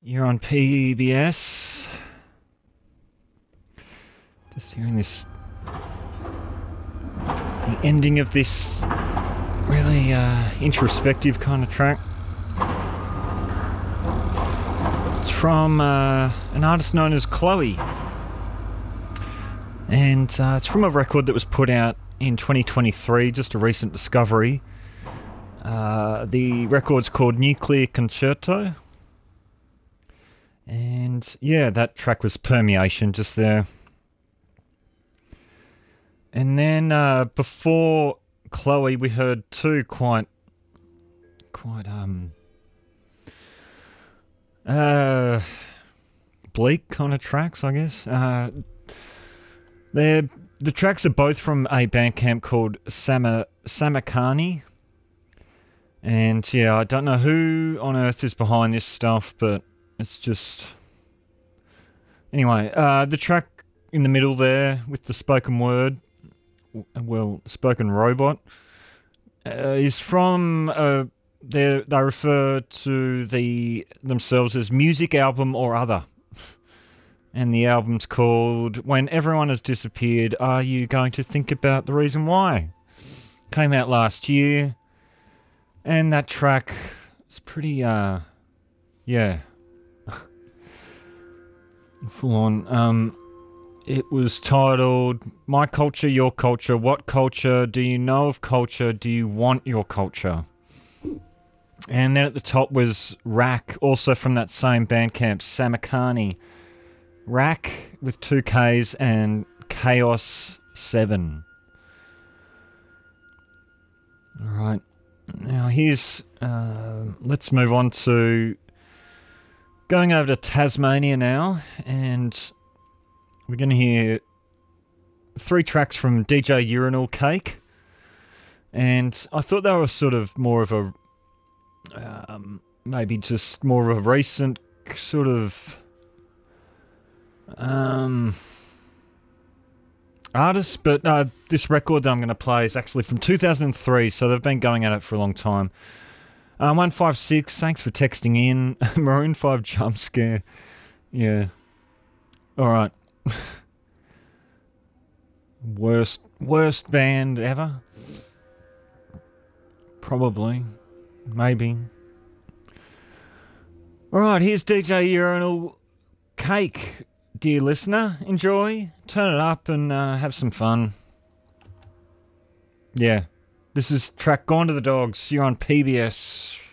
You're on PBS. Just hearing this. The ending of this really introspective kind of track. It's from an artist known as Chloe. And it's from a record that was put out in 2023, just a recent discovery. The record's called Nuclear Concerto. And yeah, that track was Permeation just there. And then before Chloe, we heard two quite bleak kind of tracks, I guess. The tracks are both from a Bandcamp called Samakani. And yeah, I don't know who on earth is behind this stuff, but it's just... Anyway, the track in the middle there with the spoken word, well, spoken robot, is from... they refer to themselves as Music Album or Other. And the album's called When Everyone Has Disappeared, Are You Going to Think About the Reason Why? Came out last year. And that track is pretty, yeah, full on. It was titled My Culture, Your Culture. What culture do you know of culture? Do you want your culture? And then at the top was Rack, also from that same Bandcamp, Samakani. Rack with 2 Ks and Chaos 7. Alright. Now here's, let's move on to going over to Tasmania now, and we're going to hear 3 tracks from DJ Urinal Cake, and I thought they were sort of more of a, maybe just more of a recent sort of, artist, but this record that I'm going to play is actually from 2003, so they've been going at it for a long time. 156, thanks for texting in. Maroon 5 Jump Scare. Yeah. Alright. Worst band ever? Probably. Maybe. Alright, here's DJ Urinal Cake. Dear listener, enjoy, turn it up and have some fun. Yeah, this is track Gone to the Dogs. You're on PBS.